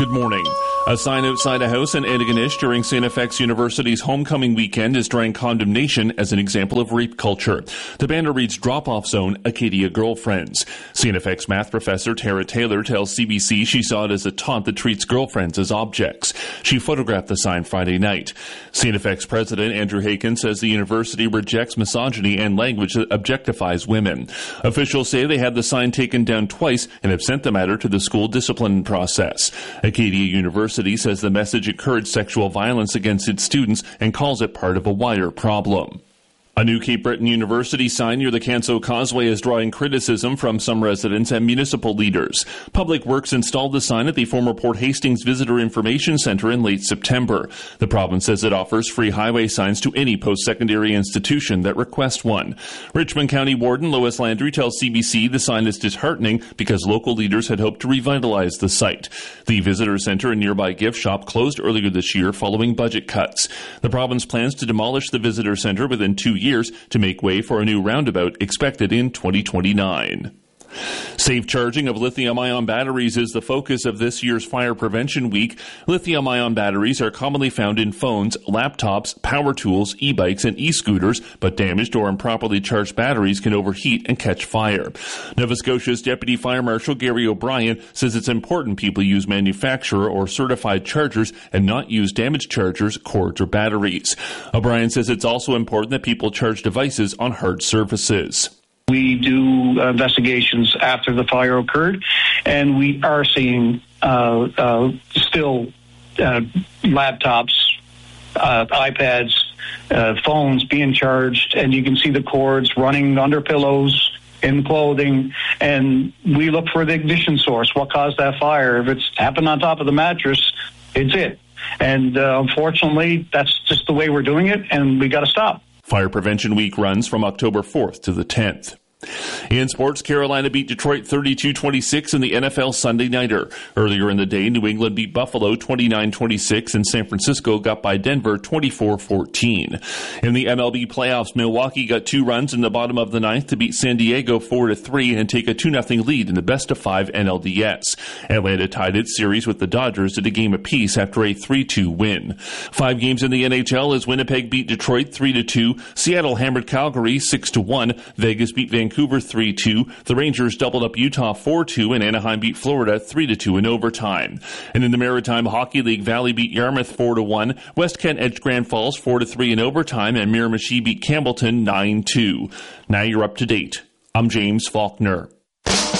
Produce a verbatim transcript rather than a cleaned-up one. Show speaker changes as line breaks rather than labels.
Good morning. A sign outside a house in Antigonish during Saint F X University's homecoming weekend is drawing condemnation as an example of rape culture. The banner reads drop-off zone, Acadia girlfriends. Saint F X math professor Tara Taylor tells C B C she saw it as a taunt that treats girlfriends as objects. She photographed the sign Friday night. Saint F X president Andrew Haken says the university rejects misogyny and language that objectifies women. Officials say they had the sign taken down twice and have sent the matter to the school discipline process. Acadia University says the message encouraged sexual violence against its students and calls it part of a wider problem. A new Cape Breton University sign near the Canso Causeway is drawing criticism from some residents and municipal leaders. Public Works installed the sign at the former Port Hastings Visitor Information Centre in late September. The province says it offers free highway signs to any post-secondary institution that requests one. Richmond County Warden Lois Landry tells C B C the sign is disheartening because local leaders had hoped to revitalize the site. The visitor centre and nearby gift shop closed earlier this year following budget cuts. The province plans to demolish the visitor centre within two years. years to make way for a new roundabout expected in twenty twenty-nine. Safe charging of lithium-ion batteries is the focus of this year's Fire Prevention Week. Lithium-ion batteries are commonly found in phones, laptops, power tools, e-bikes, and e-scooters, but damaged or improperly charged batteries can overheat and catch fire. Nova Scotia's Deputy Fire Marshal Gary O'Brien says it's important people use manufacturer or certified chargers and not use damaged chargers, cords, or batteries. O'Brien says it's also important that people charge devices on hard surfaces.
We do investigations after the fire occurred, and we are seeing uh, uh, still uh, laptops, uh, iPads, uh, phones being charged, and you can see the cords running under pillows, in clothing, and we look for the ignition source. What caused that fire? If it's happened on top of the mattress, it's it. And uh, unfortunately, that's just the way we're doing it, and we got to stop.
Fire Prevention Week runs from October fourth to the tenth. In sports, Carolina beat Detroit thirty-two twenty-six in the N F L Sunday Nighter. Earlier in the day, New England beat Buffalo twenty-nine twenty-six, and San Francisco got by Denver twenty-four fourteen. In the M L B playoffs, Milwaukee got two runs in the bottom of the ninth to beat San Diego four to three and take a two nothing lead in the best of five N L D S. Atlanta tied its series with the Dodgers at a game apiece after a three two win. Five games in the N H L as Winnipeg beat Detroit three to two, Seattle hammered Calgary six to one, Vegas beat Vancouver Vancouver three two. The Rangers doubled up Utah four two, and Anaheim beat Florida three to two in overtime. And in the Maritime Hockey League, Valley beat Yarmouth four to one. West Kent edged Grand Falls four to three in overtime, and Miramichi beat Campbellton nine two. Now you're up to date. I'm James Faulkner.